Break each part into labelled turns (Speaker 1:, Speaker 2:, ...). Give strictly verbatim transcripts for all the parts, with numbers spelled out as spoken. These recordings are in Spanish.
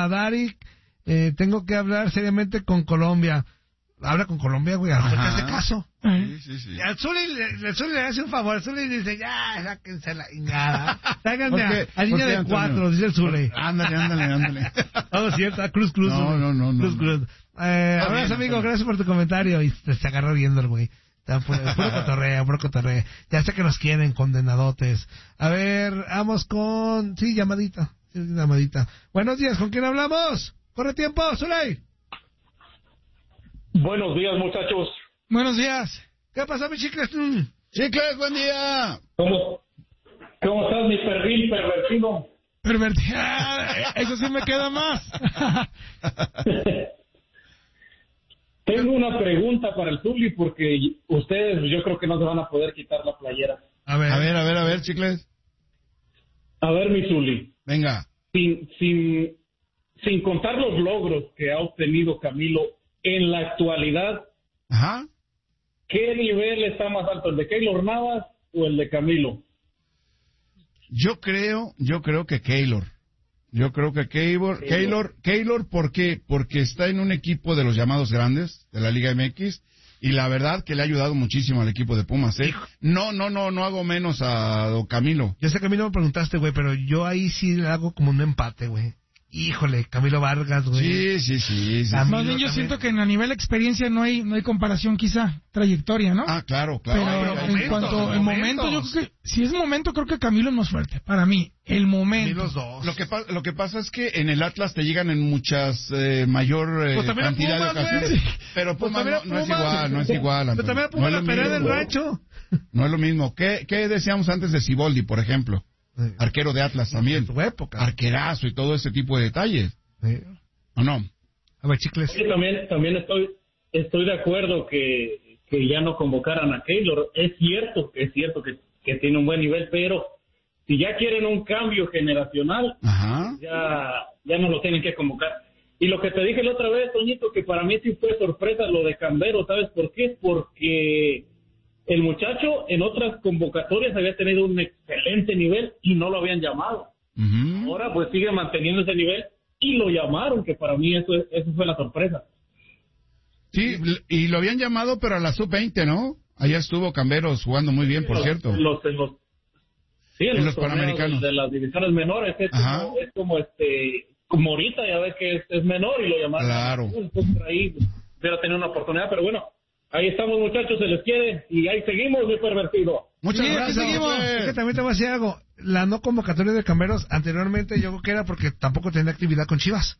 Speaker 1: a Darik, eh, tengo que hablar seriamente con Colombia. Habla con Colombia, güey, a lo mejor te hace caso.
Speaker 2: Sí, sí, sí.
Speaker 1: Al Zuli le, el Zuli le hace un favor, el Zuli dice, ya, sáquense la ingada. Sáquenme a, a línea de cuatro, dice el Zuli.
Speaker 2: Ándale, ándale, ándale.
Speaker 1: Todo cierto, a Cruz Cruz.
Speaker 2: No, no, no, no.
Speaker 1: Cruz Cruz. Eh,
Speaker 2: Está
Speaker 1: abrazo,
Speaker 2: bien,
Speaker 1: amigo,
Speaker 2: está
Speaker 1: gracias por tu comentario. Y se, se agarró viendo el güey. Está puro, puro cotorreo, puro cotorreo. Ya sé que nos quieren, condenadotes. A ver, vamos con... Sí, llamadita. Sí, llamadita. Buenos días, ¿con quién hablamos? Corre tiempo, Zuley.
Speaker 3: Buenos días, muchachos.
Speaker 1: Buenos días. ¿Qué pasa, mi chicles? Mm.
Speaker 2: Chicles, buen día.
Speaker 3: ¿Cómo, cómo estás, mi perril pervertido?
Speaker 1: Pervertida. Eso sí me queda más.
Speaker 3: Tengo una pregunta para el Zuli porque ustedes yo creo que no se van a poder quitar la playera.
Speaker 1: A ver,
Speaker 2: A ver, a ver, a ver, Chicles.
Speaker 3: A ver, mi Zuli.
Speaker 2: Venga.
Speaker 3: Sin, sin, sin contar los logros que ha obtenido Camilo en la actualidad,
Speaker 2: Ajá.
Speaker 3: ¿qué nivel está más alto, el de Keylor Navas o el de Camilo?
Speaker 2: Yo creo, yo creo que Keylor. Yo creo que Keylor, Keylor, Keylor, ¿por qué? Porque está en un equipo de los llamados grandes de la Liga M X y la verdad que le ha ayudado muchísimo al equipo de Pumas, ¿eh? No, no, no, no hago menos a don Camilo.
Speaker 1: Yo sé que a mí no me preguntaste, güey, pero yo ahí sí le hago como un empate, güey. Híjole, Camilo Vargas, güey.
Speaker 2: Sí, sí, sí. sí.
Speaker 1: Camilo,
Speaker 4: Más bien yo
Speaker 1: también.
Speaker 4: siento que a nivel experiencia no hay no hay comparación quizá, trayectoria, ¿no?
Speaker 2: Ah, claro, claro.
Speaker 4: Pero,
Speaker 1: pero
Speaker 4: en
Speaker 1: momentos,
Speaker 4: cuanto en momento, yo
Speaker 1: momentos.
Speaker 4: creo que si es momento creo que Camilo es más fuerte. Para mí, el momento.
Speaker 1: Los dos.
Speaker 2: Lo que, pa- lo que pasa es que en el Atlas te llegan en muchas eh, mayor eh,
Speaker 1: Pues también a
Speaker 2: cantidad
Speaker 1: Pumas,
Speaker 2: de ocasiones.
Speaker 1: güey.
Speaker 2: Pero
Speaker 1: Pues
Speaker 2: Pumas
Speaker 1: también a
Speaker 2: no, no es
Speaker 1: Pumas.
Speaker 2: igual, no es igual.
Speaker 1: Pero
Speaker 2: Antonio.
Speaker 1: también a
Speaker 2: No
Speaker 1: Pumas
Speaker 2: es
Speaker 1: la
Speaker 2: lo
Speaker 1: pelea del
Speaker 2: mismo.
Speaker 1: rancho.
Speaker 2: No es lo mismo. ¿Qué, qué decíamos antes de Siboldi, por ejemplo? Arquero de Atlas también.
Speaker 1: En su época.
Speaker 2: Arquerazo y todo ese tipo de detalles.
Speaker 1: Sí.
Speaker 2: ¿O no?
Speaker 1: A ver, chicles.
Speaker 3: Oye, también, también estoy, estoy de acuerdo que, que ya no convocaran a Keylor. Es cierto, es cierto que, que tiene un buen nivel, pero si ya quieren un cambio generacional,
Speaker 2: Ajá.
Speaker 3: ya, ya no lo tienen que convocar. Y lo que te dije la otra vez, Toñito, que para mí sí fue sorpresa lo de Cambero, ¿sabes por qué? Porque el muchacho en otras convocatorias había tenido un excelente nivel y no lo habían llamado.
Speaker 2: Uh-huh.
Speaker 3: Ahora pues sigue manteniendo ese nivel y lo llamaron, que para mí eso, es- eso fue la sorpresa.
Speaker 2: Sí, y lo habían llamado, pero a la sub veinte, ¿no? Allá estuvo Camberos jugando muy bien, por
Speaker 3: Los-
Speaker 2: cierto.
Speaker 3: Los, en los, sí, en
Speaker 2: En
Speaker 3: los,
Speaker 2: los
Speaker 3: torneos
Speaker 2: Panamericanos.
Speaker 3: de las divisiones menores es
Speaker 2: Ajá.
Speaker 3: como, es como este como ahorita ya ves que es, es menor y lo llamaron.
Speaker 2: Claro.
Speaker 3: Entonces por ahí hubiera tenido una oportunidad, pero bueno, ahí estamos muchachos, se les quiere y ahí seguimos, mi pervertido.
Speaker 2: Muchas
Speaker 1: Sí,
Speaker 2: gracias.
Speaker 1: aquí seguimos.
Speaker 2: José.
Speaker 1: Es que también te voy a decir algo. La no convocatoria de Camberos anteriormente yo creo que era porque tampoco tenía actividad con Chivas.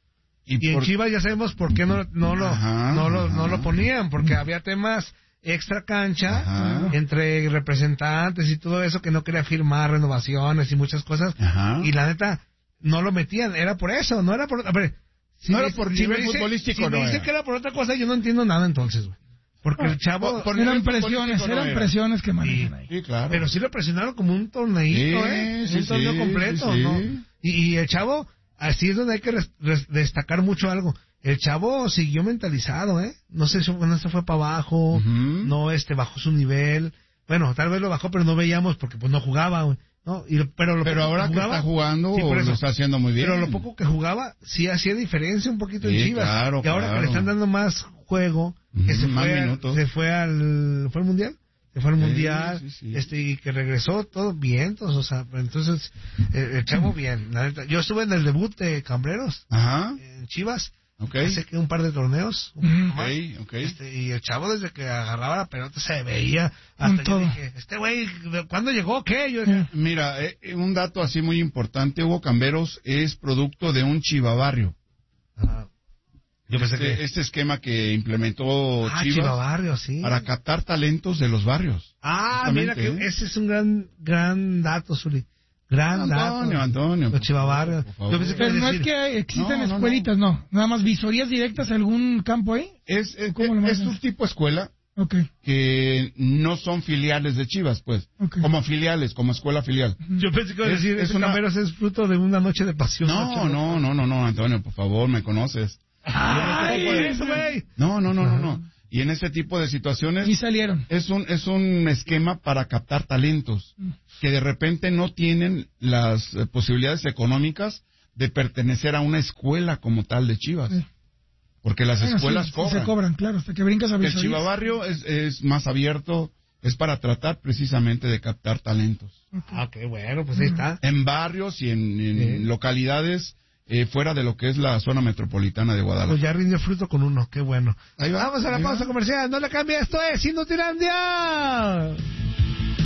Speaker 1: Y, en
Speaker 2: por-
Speaker 1: Chivas ya sabemos por qué no, no, lo,
Speaker 2: Ajá,
Speaker 1: no, lo,
Speaker 2: ajá.
Speaker 1: no lo ponían, porque había temas extra cancha
Speaker 2: Ajá.
Speaker 1: entre representantes y todo eso que no quería firmar renovaciones y muchas cosas.
Speaker 2: Ajá.
Speaker 1: Y la neta, no lo metían, era por eso, no era por... A ver, si
Speaker 2: No
Speaker 1: me
Speaker 2: era
Speaker 1: dice-
Speaker 2: por
Speaker 1: si
Speaker 2: nivel
Speaker 1: me dice-
Speaker 2: futbolístico,
Speaker 1: si
Speaker 2: no
Speaker 1: me dice
Speaker 2: era.
Speaker 1: que era por otra cosa, yo no entiendo nada entonces, güey. Porque el chavo...
Speaker 2: Por- por
Speaker 4: Eran
Speaker 2: nivel
Speaker 4: presiones,
Speaker 2: futbolístico no
Speaker 4: eran
Speaker 2: era.
Speaker 4: presiones que manejan ahí.
Speaker 2: Sí, claro.
Speaker 1: Pero sí lo presionaron como un torneito,
Speaker 2: Sí,
Speaker 1: ¿eh?
Speaker 2: sí,
Speaker 1: un torneo
Speaker 2: sí,
Speaker 1: completo,
Speaker 2: sí, sí.
Speaker 1: ¿no? Y, y el chavo, así es donde hay que res- res- destacar mucho algo. El chavo siguió mentalizado, ¿eh? No sé si no se fue para abajo,
Speaker 2: Ujú.
Speaker 1: no este bajó su nivel. Bueno, tal vez lo bajó, pero no veíamos porque pues no jugaba, güey, ¿no? Y, lo- pero lo
Speaker 2: Pero
Speaker 1: poco
Speaker 2: ahora que
Speaker 1: jugaba,
Speaker 2: está jugando,
Speaker 1: sí, por
Speaker 2: lo
Speaker 1: eso.
Speaker 2: está haciendo muy bien.
Speaker 1: Pero lo poco que jugaba sí hacía diferencia un poquito
Speaker 2: Sí,
Speaker 1: en Chivas.
Speaker 2: claro,
Speaker 1: y ahora
Speaker 2: claro.
Speaker 1: que le están dando más juego, que
Speaker 2: Ujú,
Speaker 1: se
Speaker 2: más
Speaker 1: fue,
Speaker 2: minutos.
Speaker 1: se fue al fue al mundial, se fue al
Speaker 2: Sí,
Speaker 1: mundial,
Speaker 2: sí, sí.
Speaker 1: este y que regresó todo bien, entonces, o sea, entonces el, el chavo bien. La neta. Yo estuve en el debut de Cambreros
Speaker 2: Ajá.
Speaker 1: en Chivas.
Speaker 2: Ok.
Speaker 1: Hace que un par de torneos. un
Speaker 4: Ujú.
Speaker 1: poco más.
Speaker 2: Ok, ok.
Speaker 1: Este, y el chavo desde que agarraba la pelota se veía.
Speaker 4: Con
Speaker 1: Hasta yo
Speaker 4: todo.
Speaker 1: dije, este güey, ¿cuándo llegó? ¿Qué? Yo decía,
Speaker 2: Mira, eh, eh, un dato así muy importante, Hugo Camberos es producto de un chivabarrio.
Speaker 1: ah, yo pensé
Speaker 2: Este,
Speaker 1: que...
Speaker 2: este esquema que implementó
Speaker 1: Ah,
Speaker 2: Chivas
Speaker 1: Chivabarrio, sí.
Speaker 2: para captar talentos de los barrios.
Speaker 1: Ah, mira,
Speaker 2: Justamente,
Speaker 1: que
Speaker 2: ¿eh?
Speaker 1: ese es un gran, gran dato, Zuli. Gran
Speaker 2: Antonio,
Speaker 1: dato.
Speaker 2: Antonio.
Speaker 1: Los chivabarrios.
Speaker 2: Por favor.
Speaker 1: Yo pensé que
Speaker 4: Pero
Speaker 1: iba a
Speaker 4: no es
Speaker 1: decir,
Speaker 4: que existan
Speaker 2: No, no,
Speaker 4: escuelitas, no. Nada más visorías directas a algún campo ahí.
Speaker 2: Es, es,
Speaker 4: ¿Cómo lo
Speaker 2: es
Speaker 4: mandas?
Speaker 2: un tipo de escuela
Speaker 4: Ok.
Speaker 2: que no son filiales de Chivas, pues.
Speaker 4: Ok.
Speaker 2: Como filiales, como escuela filial.
Speaker 1: yo pensé que iba a
Speaker 2: Es-
Speaker 1: decir,
Speaker 2: es
Speaker 1: ese
Speaker 2: una-
Speaker 1: Camberos es fruto de una noche de pasión.
Speaker 2: No, no, no, no, no, Antonio, por favor, me conoces.
Speaker 1: ¡Ay,
Speaker 2: Yo no
Speaker 1: eso, güey!
Speaker 2: No, no, no, no, no. Y en ese tipo de situaciones
Speaker 4: Y salieron.
Speaker 2: es un es un esquema para captar talentos que de repente no tienen las eh, posibilidades económicas de pertenecer a una escuela como tal de Chivas.
Speaker 4: Sí.
Speaker 2: Porque las
Speaker 4: Bueno,
Speaker 2: escuelas
Speaker 4: sí, sí
Speaker 2: cobran.
Speaker 4: se cobran, claro, hasta que brincas a
Speaker 2: El
Speaker 4: Visorías.
Speaker 2: Chivabarrio es, es más abierto, es para tratar precisamente de captar talentos.
Speaker 1: Ah, qué bueno, pues ahí está.
Speaker 2: En barrios y en, en
Speaker 1: Sí.
Speaker 2: localidades eh, fuera de lo que es la zona metropolitana de
Speaker 1: Pues
Speaker 2: Guadalajara.
Speaker 1: ya rindió fruto con uno, qué bueno.
Speaker 2: Ahí va,
Speaker 1: Vamos a la
Speaker 2: ahí
Speaker 1: pausa
Speaker 2: va.
Speaker 1: comercial, no le cambie, esto es Inutilandia.